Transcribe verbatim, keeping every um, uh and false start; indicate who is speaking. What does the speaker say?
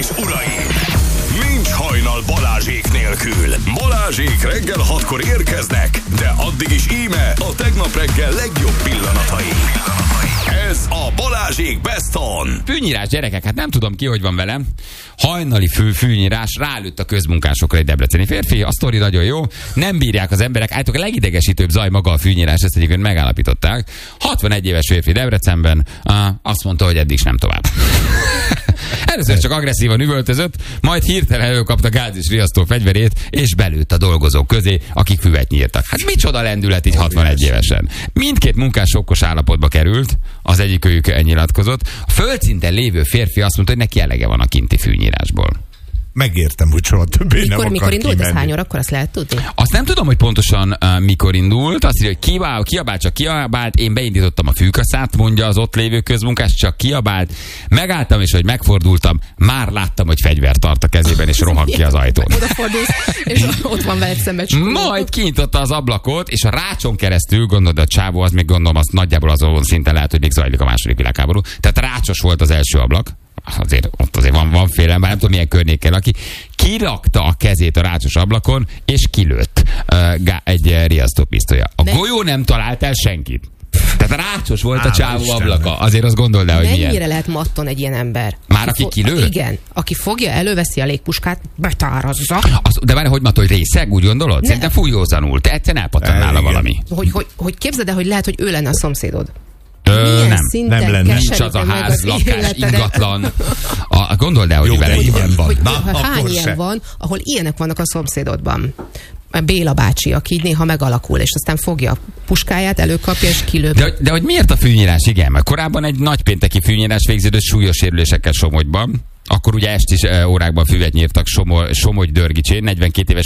Speaker 1: és uraim! Nincs hajnal Balázsék nélkül. Balázsék reggel hatkor érkeznek, de addig is íme a tegnap reggel legjobb pillanatai. Ez a Balázsék Best On.
Speaker 2: Fűnyírás, gyerekek, hát nem tudom ki, hogy van velem. Hajnali fő fűnyírás, rálőtt a közmunkásokra egy debreceni férfi. A sztori nagyon jó. Nem bírják az emberek. Állítok, a legidegesítőbb zaj maga a fűnyírás, ezt egyébként megállapították. hatvanegy éves férfi Debrecenben azt mondta, hogy eddig nem tovább. Először csak agresszívan üvöltözött, majd hirtelen előkapta gáz és riasztó fegyverét, és belőtt a dolgozók közé, akik füvet nyírtak. Hát micsoda lendület így hatvanegy évesen. Mindkét munkás sokkos állapotba került, az egyikőjük elnyilatkozott. A földszinten lévő férfi azt mondta, hogy neki elege van a kinti fűnyírásból.
Speaker 3: Megértem, hogy soha többé
Speaker 4: mikor,
Speaker 3: nem akar
Speaker 4: mikor indult,
Speaker 3: kimenni.
Speaker 4: ez hány órakor, azt lehet tudni?
Speaker 2: Azt nem tudom, hogy pontosan uh, mikor indult. Azt írja, hogy kiabál, kiabált, csak kiabált. Én beindítottam a fűkaszát, mondja az ott lévő közmunkás, csak kiabált. Megálltam, és hogy megfordultam, már láttam, hogy fegyvert tart a kezében, és rohan ki az ajtón.
Speaker 4: Odafordulsz, és ott van veled szemben csúló.
Speaker 2: Majd kinyitotta az ablakot, és a rácson keresztül, gondolod, a csávó, az még gondolom, azt nagyjából azon szinten lehet, hogy még zajlik a második világháború. Tehát rácsos volt az első ablak. Azért ott azért van, van félelem, bár nem tudom milyen környéken aki. Kirakta a kezét a rácsos ablakon, és kilőtt uh, egy uh, riasztópisztolya. A ne. golyó nem talált el senkit. Tehát rácsos volt Á, a csávó Isten. ablaka. Azért azt gondold el, hogy
Speaker 4: mennyire
Speaker 2: milyen.
Speaker 4: lehet matton egy ilyen ember?
Speaker 2: Már aki, aki kilő?
Speaker 4: Igen. Aki fogja, előveszi a légpuskát, betárazza.
Speaker 2: Az, de várj, hogy matol, hogy részeg, úgy gondolod? Ne. Szerintem fújózanul. Te egyszerűen elpattan nála valami.
Speaker 4: Hogy, hogy, hogy képzeld el, hogy lehet, hogy ő lenne a szomszédod.
Speaker 2: Ö, nem,
Speaker 3: nem lenne.
Speaker 2: Nincs az a ház, lakás, ingatlan. A, gondold el, hogy
Speaker 3: jó,
Speaker 2: vele
Speaker 3: hogy,
Speaker 2: ilyen van.
Speaker 4: Hogy,
Speaker 3: Na,
Speaker 4: hogy hány ilyen se. van, ahol ilyenek vannak a szomszédodban. Béla bácsi, aki így néha megalakul, és aztán fogja a puskáját, előkapja, és kilő.
Speaker 2: De, de hogy miért a fűnyírás? Igen, mert korábban egy nagypénteki fűnyírás végződött súlyos sérülésekkel Somogyban. Akkor ugye estis órákban füvet nyírtak Somogy Dörgicsén, negyvenkét éves